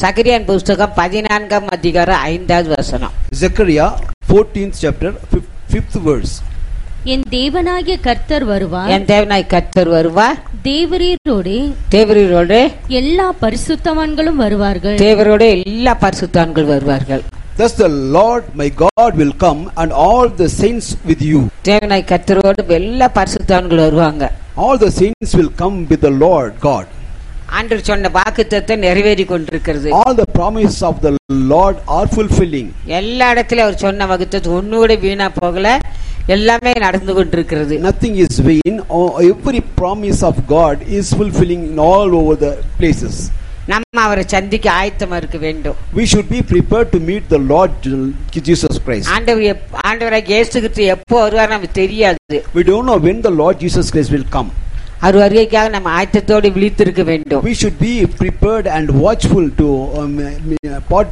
சகரியாவின் புஸ்தகம் 14ஆம் அதிகாரம் 5வது வசனம். Zechariah 14th chapter 5th verse. என் தேவனாகிய கர்த்தர் வருவார், என் தேவனாய் கர்த்தர் வருவார், தேவரீரோடு எல்லா பரிசுத்தவான்களும் வருவார்கள், தேவரோடு எல்லா பரிசுத்தவான்கள் வருவார்கள். Thus the Lord my God will come and all the saints with you. தேவனாய் கர்த்தரோடு எல்லா பரிசுத்தவான்கள் வருவாங்க. All the saints will come with the Lord God. ஆண்டவர் சொன்ன வாக்குத்தத்தம் நிறைவேறி கொண்டிருக்கிறது. All the promises of the Lord are fulfilling. எல்லா இடத்துல அவர் சொன்ன வாக்குத்தத்தம் ஒண்ணு வீணா போகல, எல்லாமே நடந்து கொண்டிருக்கிறது. Nothing is vain. Every promise of God is fulfilling in all over the places. நம்ம அவரை சந்திக்க ஆயத்தமா இருக்க வேண்டும். We should be prepared to meet the Lord Jesus Christ. ஆண்டவராகிய இயேசு கிறிஸ்து எப்போ வருவார் நமக்கு தெரியாது. We don't know when the Lord Jesus Christ will come. அவர் வருகைக்காக நம்ம ஆயத்தத்தோடு விழித்திருக்க வேண்டும். We should be prepared and watchful to